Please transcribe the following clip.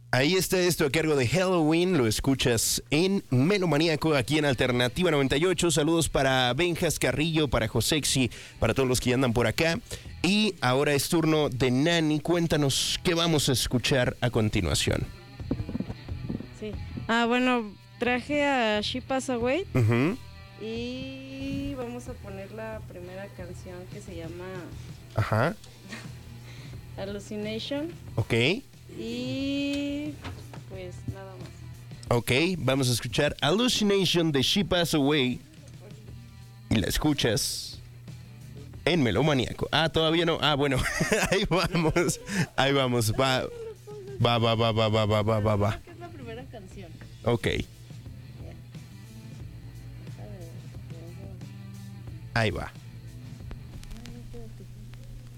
Ahí está esto a cargo de Halloween, lo escuchas en Melomaníaco aquí en Alternativa 98. Saludos para Benjas Carrillo, para Josexy, para todos los que andan por acá. Y ahora es turno de Nani, cuéntanos qué vamos a escuchar a continuación. Sí. Bueno, traje a She Pass Away y vamos a poner la primera canción que se llama Hallucination. Ok. Y pues nada más. Ok, vamos a escuchar Hallucination de She Pass Away. Y la escuchas en Melomaníaco. Todavía no. Bueno, ahí vamos. Ahí vamos. Va. Es la primera canción. Ok. Ahí va.